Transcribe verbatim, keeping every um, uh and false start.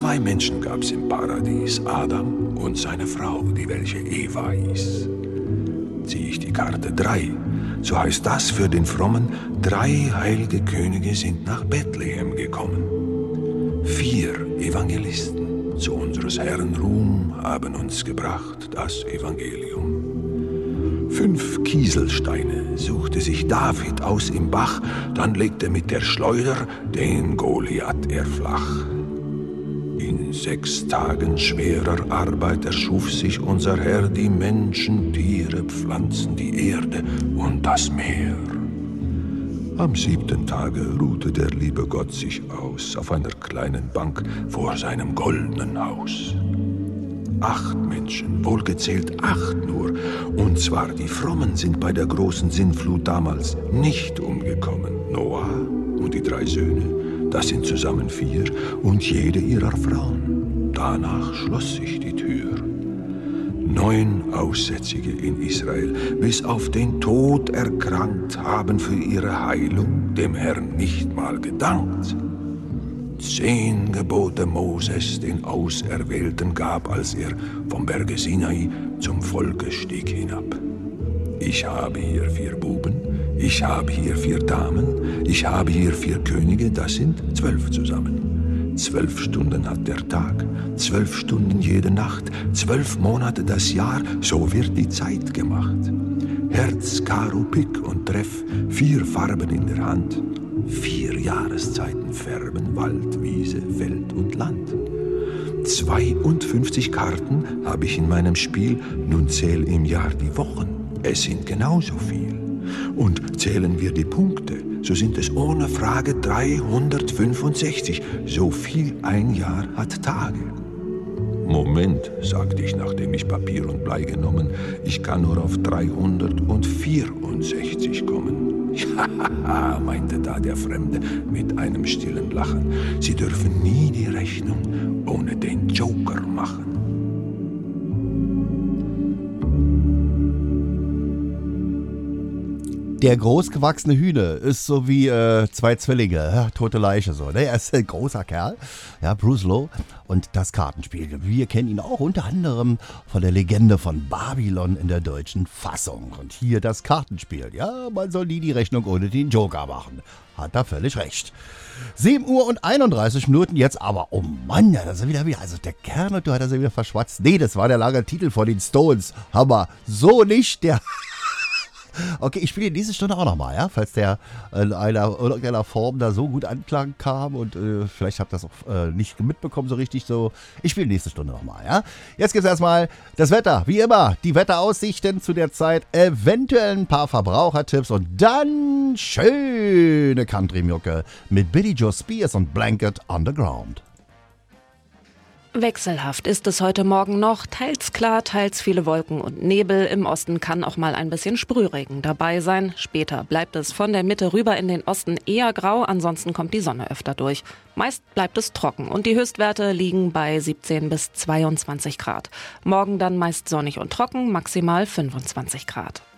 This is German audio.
Zwei Menschen gab's im Paradies, Adam und seine Frau, die welche Eva hieß. Zieh ich die Karte drei, so heißt das für den Frommen, drei heilige Könige sind nach Bethlehem gekommen. Vier Evangelisten zu unseres Herrn Ruhm haben uns gebracht das Evangelium. Fünf Kieselsteine suchte sich David aus im Bach, dann legte mit der Schleuder den Goliath er flach. In sechs Tagen schwerer Arbeit erschuf sich unser Herr die Menschen, Tiere, Pflanzen, die Erde und das Meer. Am siebten Tage ruhte der liebe Gott sich aus auf einer kleinen Bank vor seinem goldenen Haus. Acht Menschen, wohlgezählt acht nur, und zwar die Frommen sind bei der großen Sintflut damals nicht umgekommen. Noah und die drei Söhne, das sind zusammen vier, und jede ihrer Frauen. Danach schloss sich die Tür. Neun Aussätzige in Israel, bis auf den Tod erkrankt, haben für ihre Heilung dem Herrn nicht mal gedankt. Zehn Gebote Moses den Auserwählten gab, als er vom Berge Sinai zum Volke stieg hinab. Ich habe hier vier Buben, ich habe hier vier Damen, ich habe hier vier Könige, das sind zwölf zusammen. Zwölf Stunden hat der Tag, zwölf Stunden jede Nacht, zwölf Monate das Jahr, so wird die Zeit gemacht. Herz, Karo, Pik und Treff, vier Farben in der Hand, vier Jahreszeiten färben Wald, Wiese, Feld und Land. zweiundfünfzig Karten habe ich in meinem Spiel, nun zähl im Jahr die Wochen, es sind genauso viel. Und zählen wir die Punkte, so sind es ohne Frage dreihundertfünfundsechzig, so viel ein Jahr hat Tage. Moment, sagte ich, nachdem ich Papier und Blei genommen, ich kann nur auf dreihundertvierundsechzig kommen. Ja, meinte da der Fremde mit einem stillen Lachen, Sie dürfen nie die Rechnung ohne den Joker machen. Der großgewachsene Hühne ist so wie äh, zwei Zwillinge, ja, tote Leiche so. Ne? Er ist ein großer Kerl, ja, Bruce Lowe. Und das Kartenspiel, wir kennen ihn auch unter anderem von der Legende von Babylon in der deutschen Fassung. Und hier das Kartenspiel, ja, man soll nie die Rechnung ohne den Joker machen. Hat er völlig recht. sieben Uhr und einunddreißig Minuten jetzt, aber oh Mann, ja, das ist wieder wieder, also der Kerl, du hat das ja wieder verschwatzt. Nee, das war der lange Titel von den Stones. Hammer, so nicht, der... Okay, ich spiele diese Stunde auch nochmal, ja, falls der in einer irgendeiner Form da so gut Anklang kam und äh, vielleicht habt ihr das auch äh, nicht mitbekommen so richtig so. Ich spiele nächste Stunde nochmal, ja. Jetzt gibt es erstmal das Wetter, wie immer, die Wetteraussichten zu der Zeit, eventuell ein paar Verbrauchertipps und dann schöne Country-Mucke mit Billy Joe Spears und Blanket on the Ground. Wechselhaft ist es heute Morgen noch, teils klar, teils viele Wolken und Nebel. Im Osten kann auch mal ein bisschen Sprühregen dabei sein. Später bleibt es von der Mitte rüber in den Osten eher grau, ansonsten kommt die Sonne öfter durch. Meist bleibt es trocken und die Höchstwerte liegen bei siebzehn bis zweiundzwanzig Grad. Morgen dann meist sonnig und trocken, maximal fünfundzwanzig Grad.